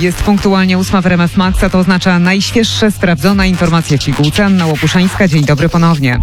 Jest punktualnie 8 w RMF Max, a to oznacza najświeższe, sprawdzone informacje w pigułce. Anna Łopuszańska, dzień dobry ponownie.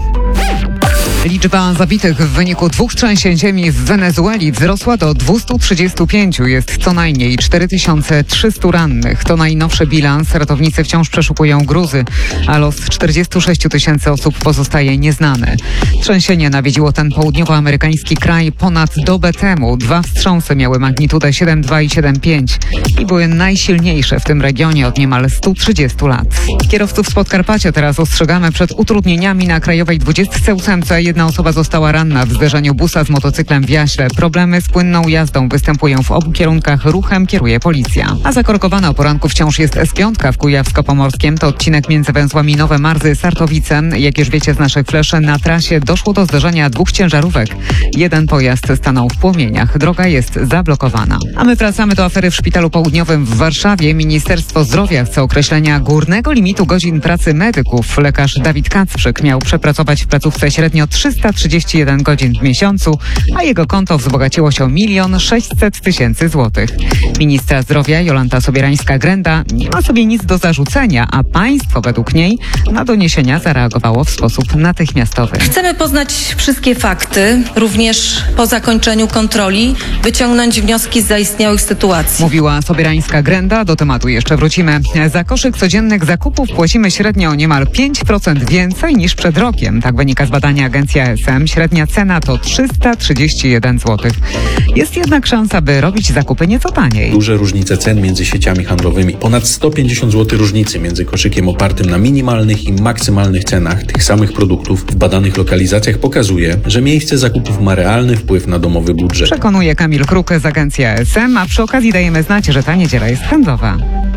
Liczba zabitych w wyniku 2 trzęsień ziemi w Wenezueli wzrosła do 235. Jest co najmniej 4300 rannych. To najnowszy bilans. Ratownicy wciąż przeszukują gruzy, a los 46 000 osób pozostaje nieznany. Trzęsienie nawiedziło ten południowoamerykański kraj ponad dobę temu. 2 wstrząsy miały magnitudę 7,2 i 7,5 i były najsilniejsze w tym regionie od niemal 130 lat. Kierowców z Podkarpacia teraz ostrzegamy przed utrudnieniami na krajowej 28. Jedna osoba została ranna w zderzeniu busa z motocyklem w Jaśle. Problemy z płynną jazdą występują w obu kierunkach. Ruchem kieruje policja. A zakorkowana o poranku wciąż jest S5 w Kujawsko-Pomorskiem. To odcinek między węzłami Nowe Marzy, Sartowice. Jak już wiecie z naszych fleszy, na trasie doszło do zderzenia 2 ciężarówek. Jeden pojazd stanął w płomieniach. Droga jest zablokowana. A my wracamy do afery w Szpitalu Południowym w Warszawie. Ministerstwo Zdrowia chce określenia górnego limitu godzin pracy medyków. Lekarz Dawid Kacprzyk miał przepracować w placówce średnio 331 godzin w miesiącu, a jego konto wzbogaciło się o 1 600 000 złotych. Ministra zdrowia Jolanta Sobierańska-Grenda nie ma sobie nic do zarzucenia, a państwo według niej na doniesienia zareagowało w sposób natychmiastowy. Chcemy poznać wszystkie fakty, również po zakończeniu kontroli wyciągnąć wnioski z zaistniałych sytuacji. Mówiła Sobierańska-Grenda, do tematu jeszcze wrócimy. Za koszyk codziennych zakupów płacimy średnio niemal 5% więcej niż przed rokiem. Tak wynika z badania agencji ASM. Średnia cena to 331 zł. Jest jednak szansa, by robić zakupy nieco taniej. Duże różnice cen między sieciami handlowymi. Ponad 150 zł różnicy między koszykiem opartym na minimalnych i maksymalnych cenach tych samych produktów w badanych lokalizacjach pokazuje, że miejsce zakupów ma realny wpływ na domowy budżet. Przekonuje Kamil Kruk z agencji ASM, a przy okazji dajemy znać, że ta niedziela jest handlowa.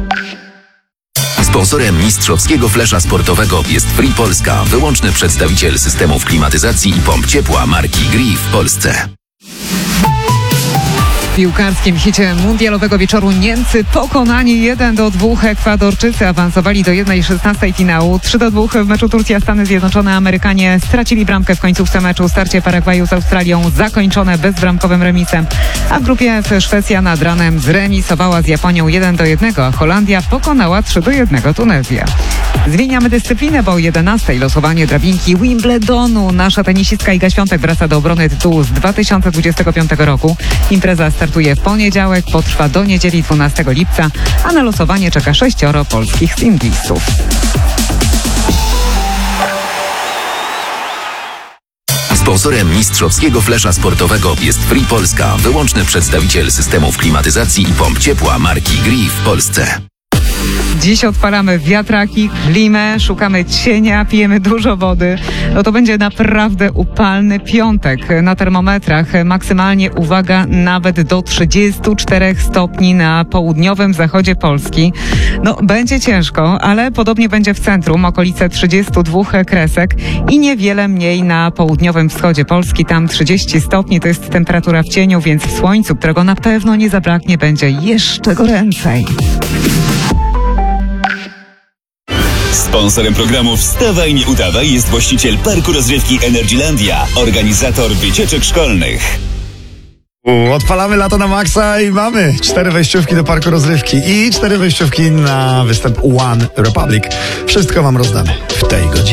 Sponsorem mistrzowskiego flesza sportowego jest Free Polska, wyłączny przedstawiciel systemów klimatyzacji i pomp ciepła marki Gree w Polsce. W piłkarskim hicie mundialowego wieczoru Niemcy pokonani 1-2. Ekwadorczycy awansowali do 1/16 finału. 3-2 w meczu Turcja-Stany Zjednoczone. Amerykanie stracili bramkę w końcówce meczu. Starcie Paragwaju z Australią zakończone bezbramkowym remisem. A w grupie F Szwecja nad ranem zremisowała z Japonią 1-1, a Holandia pokonała 3-1 Tunezję. Zmieniamy dyscyplinę, bo o 11 losowanie drabinki Wimbledonu. Nasza tenisistka Iga Świątek wraca do obrony tytułu z 2025 roku. Impreza startuje w poniedziałek, potrwa do niedzieli 12 lipca, a na losowanie czeka 6 polskich singlistów. Sponsorem mistrzowskiego flesza sportowego jest Free Polska, wyłączny przedstawiciel systemów klimatyzacji i pomp ciepła marki Gree w Polsce. Dziś odpalamy wiatraki, klimę, szukamy cienia, pijemy dużo wody. No to będzie naprawdę upalny piątek. Na termometrach maksymalnie, uwaga, nawet do 34 stopni na południowym zachodzie Polski. No będzie ciężko, ale podobnie będzie w centrum, okolice 32 kresek i niewiele mniej na południowym wschodzie Polski. Tam 30 stopni to jest temperatura w cieniu, więc w słońcu, którego na pewno nie zabraknie, będzie jeszcze goręcej. Sponsorem programu Wstawaj, nie udawaj jest właściciel Parku Rozrywki Energylandia, organizator wycieczek szkolnych. Odpalamy lato na maksa i mamy 4 wejściówki do Parku Rozrywki i 4 wejściówki na występ One Republic. Wszystko wam rozdamy w tej godzinie.